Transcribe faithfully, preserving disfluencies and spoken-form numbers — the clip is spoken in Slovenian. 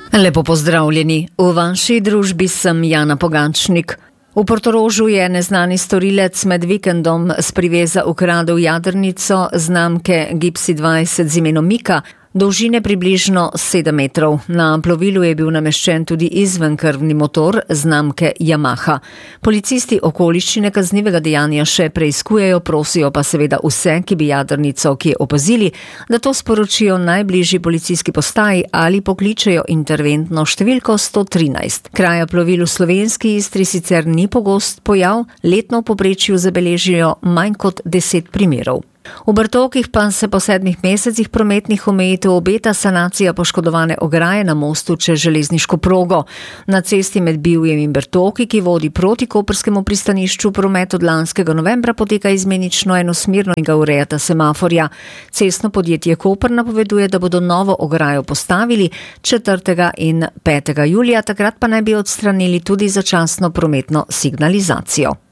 Lepo pozdravljeni. V vaši družbi sem Jana Pogačnik. V Portorožu je neznani storilec med vikendom s priveza ukradel jadrnico znamke Gipsy dvajset z imenom Mika, dolžine približno sedem metrov. Na plovilu je bil nameščen tudi izvenkrvni motor znamke Yamaha. Policisti okoliščine kaznivega dejanja še preiskujejo, prosijo pa seveda vse, ki bi jadrnico kje opazili, da to sporočijo najbližji policijski postaji ali pokličejo interventno številko sto trinajst. Kraja plovil v slovenski Istri sicer ni pogost pojav, letno v povprečju zabeležijo manj kot deset primerov. V Bertokih pa se po sedmih mesecih prometnih omejitev obeta sanacija poškodovane ograje na mostu čez železniško progo. Na cesti med Bivjem in Bertoki, ki vodi proti koprskemu pristanišču, promet od lanskega novembra poteka izmenično enosmerno in ga urejata semaforja. Cestno podjetje Koper napoveduje, da bodo novo ograjo postavili četrtega in petega julija, takrat pa naj bi odstranili tudi začasno prometno signalizacijo.